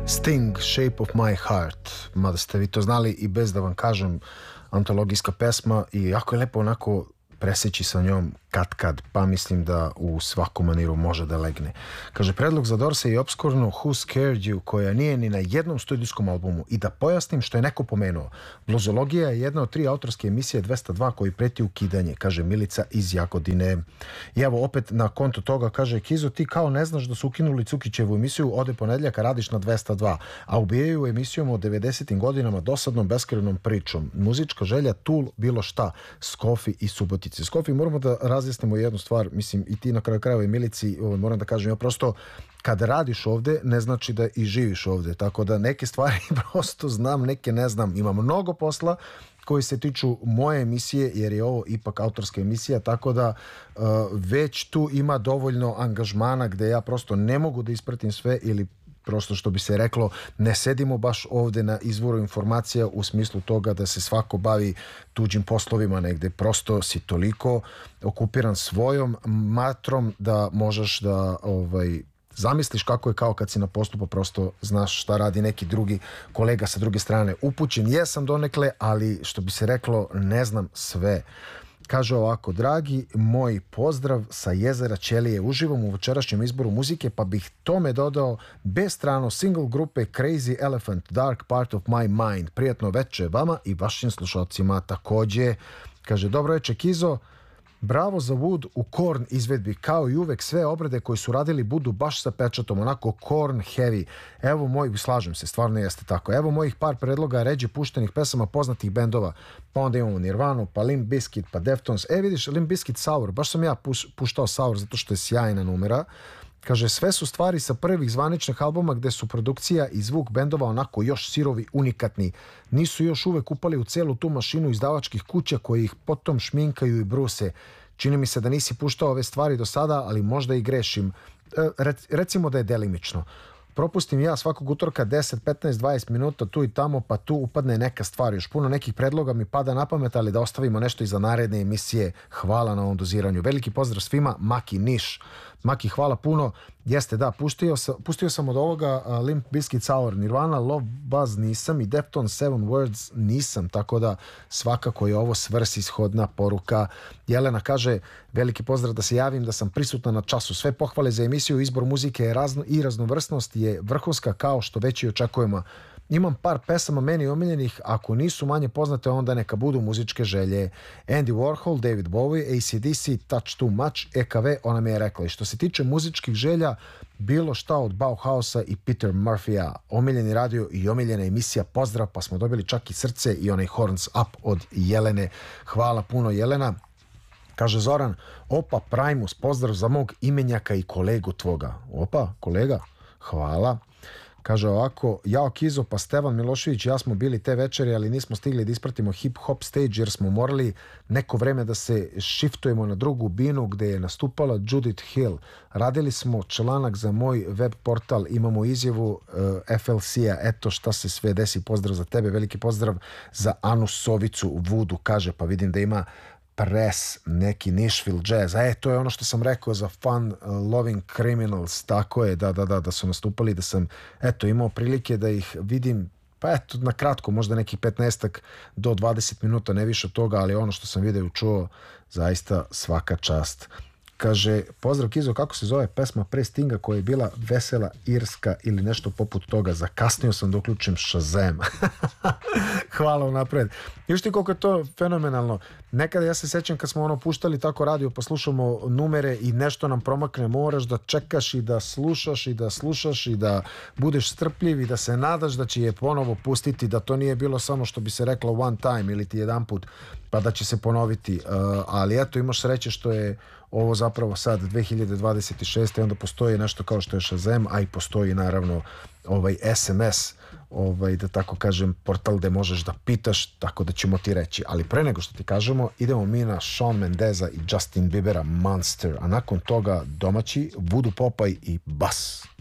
Sting, Shape of My Heart, mada ste vi to znali i bez da vam kažem, antologijska pesma i jako je lepo onako preseći sa njom kad, pa mislim da u svaku maniru može da legne. Kaže, predlog za Dorsa i obskurno Who Scared You, koja nije ni na jednom studijskom albumu. I da pojasnim što je neko pomenuo. Bluzologija je jedna od 3 autorske emisije 202 koji preti ukidanje, kaže Milica iz Jagodine. I evo opet na konto toga, kaže Kizo, ti kao ne znaš da su ukinuli Cukićevu emisiju, ode ponedjeljaka, radiš na 202, a ubijaju emisijom o 90. godinama dosadnom beskrajnom pričom. Muzička želja, Tool, bilo šta, Skofi i Subotice. Skofi, moramo da razjasnimo jednu stvar, mislim i ti na kraju krajeva i Milici, moram da kažem, ja prosto kad radiš ovde ne znači da i živiš ovde, tako da neke stvari prosto znam, neke ne znam, imam mnogo posla koji se tiču moje emisije, jer je ovo ipak autorska emisija, tako da već tu ima dovoljno angažmana gde ja prosto ne mogu da ispratim sve ili prosto što bi se reklo, ne sedimo baš ovde na izvoru informacija u smislu toga da se svako bavi tuđim poslovima negde. Prosto si toliko okupiran svojom matrom da možeš da zamisliš kako je kao kad si na poslu, pa prosto znaš šta radi neki drugi kolega sa druge strane. Upućen jesam donekle, ali što bi se reklo, ne znam sve. Kaže ovako, dragi moj pozdrav sa jezera Ćelije, uživam u večerašnjem izboru muzike, pa bih tome dodao bestrano single grupe Crazy Elephant, Dark Part of My Mind. Prijatno večer vama i vašim slušalcima takođe. Kaže, dobro večer Kizo, bravo za Wood u Korn izvedbi, kao i uvek sve obrade koji su radili budu baš sa pečatom, onako Korn heavy. Evo moj, slažem se, stvarno jeste tako. Evo mojih par predloga ređe puštenih pesama poznatih bendova, pa onda imamo Nirvanu, pa Limp Bizkit, pa Deftones. Vidiš, Limp Bizkit Sour, baš sam ja puštao Sour zato što je sjajna numera. Kaže, sve su stvari sa prvih zvaničnih albuma gde su produkcija i zvuk bendova onako još sirovi, unikatni. Nisu još uvek upali u celu tu mašinu izdavačkih kuća koji ih potom šminkaju i bruse. Čini mi se da nisi puštao ove stvari do sada, ali možda i grešim. Recimo da je delimično. Propustim ja svakog utorka 10, 15, 20 minuta tu i tamo, pa tu upadne neka stvar. Još puno nekih predloga mi pada na pamet, ali da ostavimo nešto i za naredne emisije. Hvala na ovom doziranju. Veliki pozdrav svima, Maki Niš. Maki, hvala puno. Jeste, da, pustio sam od ovoga Limp Bizkit Sour, Nirvana, Love Buzz nisam i Deftones 7 Words nisam, tako da svakako je ovo svrsishodna poruka. Jelena kaže, veliki pozdrav, da se javim da sam prisutna na času. Sve pohvale za emisiju, izbor muzike i raznovrsnost je vrhunska kao što već i očekujemo. Imam par pesama meni omiljenih, ako nisu manje poznate onda neka budu muzičke želje. Andy Warhol, David Bowie, AC/DC, Touch Too Much, EKV, ona mi je rekla. I što se tiče muzičkih želja, bilo šta od Bauhausa i Peter Murphy-a, omiljeni radio i omiljena emisija, pozdrav, pa smo dobili čak i srce i onaj Horns Up od Jelene. Hvala puno Jelena. Kaže Zoran, opa Primus, pozdrav za mog imenjaka i kolegu tvoga. Opa, kolega, hvala. Kaže ovako, jao Kizo, pa Stevan Milošević i ja smo bili te večeri, ali nismo stigli da ispratimo hip-hop stage jer smo morali neko vreme da se shiftujemo na drugu binu gde je nastupala Judith Hill. Radili smo članak za moj web portal, imamo izjavu FLC-a, eto šta se sve desi, pozdrav za tebe, veliki pozdrav za Anu Sovicu Vudu, kaže, pa vidim da ima Press, neki Nashville Jazz. To je ono što sam rekao za Fun Loving Criminals, tako je, da su nastupali, da sam imao prilike da ih vidim, pa na kratko, možda nekih 15 do 20 minuta, ne više od toga, ali ono što sam video i čuo, zaista svaka čast. Kaže, pozdrav Kizo, kako se zove pesma pre Stinga koja je bila vesela, irska ili nešto poput toga? Zakasnio sam da uključim Shazam. Hvala unapred. Još ti koliko je to fenomenalno. Nekada ja se sećam kad smo puštali tako radio, pa slušamo numere i nešto nam promakne, moraš da čekaš i da slušaš i da slušaš i da budeš strpljiv i da se nadaš da će je ponovo pustiti, da to nije bilo samo što bi se reklo one time ili ti jedan put, pa da će se ponoviti. Ali eto, imaš sreće što je ovo zapravo sad 2026. i onda postoji nešto kao što je Shazam, a i postoji naravno SMS, da tako kažem, portal gde možeš da pitaš, tako da ćemo ti reći. Ali pre nego što ti kažemo, idemo mi na Shawn Mendeza i Justin Biebera Monster, a nakon toga domaći Voodoo Popaj i Bas.